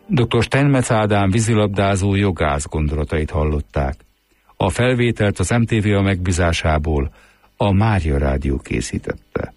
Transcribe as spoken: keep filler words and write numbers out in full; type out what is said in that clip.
doktor Steinmetz Ádám vízilabdázó jogász gondolatait hallották. A felvételt az em té vé a megbízásából a Mária Rádió készítette.